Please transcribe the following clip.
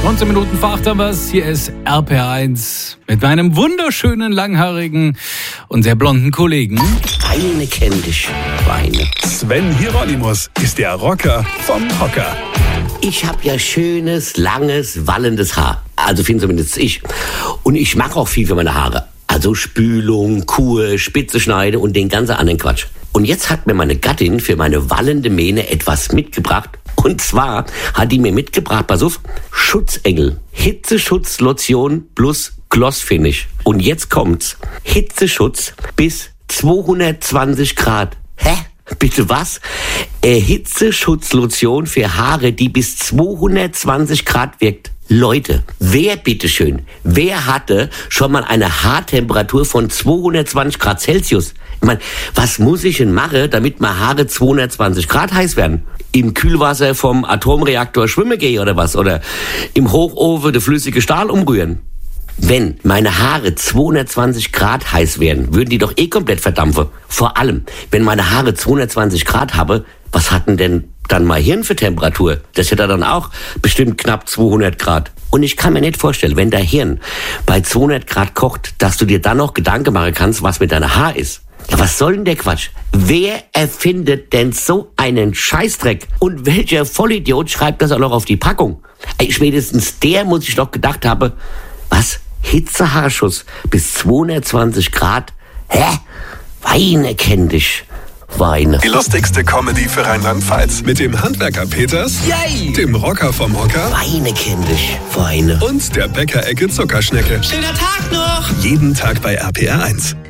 19 Minuten vor 8 haben wir es. Hier ist RPR1 mit meinem wunderschönen, langhaarigen und sehr blonden Kollegen. Weine kenn dich, Weine. Sven Hieronymus ist der Rocker vom Hocker. Ich habe ja schönes, langes, wallendes Haar. Also finde zumindest ich. Und ich mache auch viel für meine Haare. Also Spülung, Kur, Spitze schneide und den ganzen anderen Quatsch. Und jetzt hat mir meine Gattin für meine wallende Mähne etwas mitgebracht. Und zwar hat die mir mitgebracht, pass auf, Schutzengel. Hitzeschutzlotion plus Glossfinish. Und jetzt kommt's. Hitzeschutz bis 220 Grad. Hä? Bitte was? Hitzeschutzlotion für Haare, die bis 220 Grad wirkt. Leute, wer hatte schon mal eine Haartemperatur von 220 Grad Celsius? Ich meine, was muss ich denn machen, damit meine Haare 220 Grad heiß werden? Im Kühlwasser vom Atomreaktor schwimmen gehen oder was? Oder im Hochofen den flüssige Stahl umrühren? Wenn meine Haare 220 Grad heiß werden, würden die doch komplett verdampfen. Vor allem, wenn meine Haare 220 Grad habe, was hatten denn dann mein Hirn für Temperatur? Das hätte dann auch bestimmt knapp 200 Grad. Und ich kann mir nicht vorstellen, wenn dein Hirn bei 200 Grad kocht, dass du dir dann noch Gedanken machen kannst, was mit deinem Haar ist. Ja, was soll denn der Quatsch? Wer erfindet denn so einen Scheißdreck? Und welcher Vollidiot schreibt das auch noch auf die Packung? Spätestens der muss ich doch gedacht haben, was? Hitzehaarschuss bis 220 Grad? Hä? Weine kenn dich. Weine. Die lustigste Comedy für Rheinland-Pfalz. Mit dem Handwerker Peters, Yay! dem Rocker vom Hocker Weine kenn dich. Weine. und der Bäckerecke Zuckerschnecke. Schöner Tag noch! Jeden Tag bei RPR1.